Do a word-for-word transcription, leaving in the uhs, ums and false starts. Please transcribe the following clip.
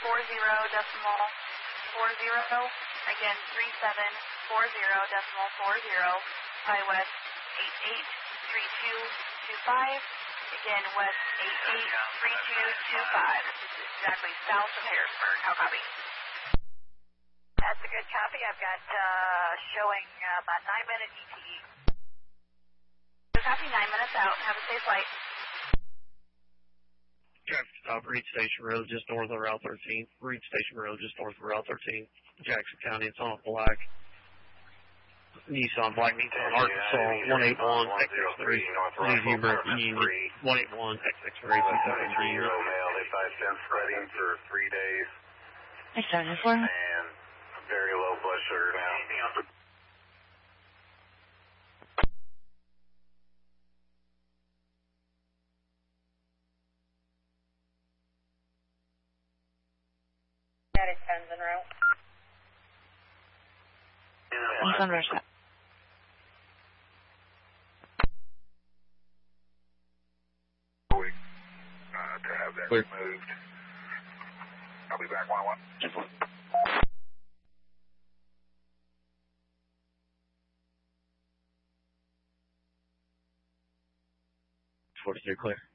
four zero decimal four zero. Again, three seven four zero decimal four zero. By west eight eight three two two five. Again, west eight eight three two two five. This is exactly south of Harrisburg. How copy? That's a good copy. I've got uh, showing uh, about nine minute E T E. Good copy, nine minutes out. Have a safe flight. Traffic stop, Reed Station Road, just north of Route thirteen. Reed Station Road, just north of Route thirteen. Jackson County, it's on a black. Nissan Black Nissan Arkansas, one eight one X X three. Leave Hubert Union, one eight one X X three. three zero male, they five ten spreading for three days. X seven four. And very low blood sugar now. That is tens en route. Nissan Rush. Uh, to have that Clear. removed. I'll be back one oh one. forty-three clear.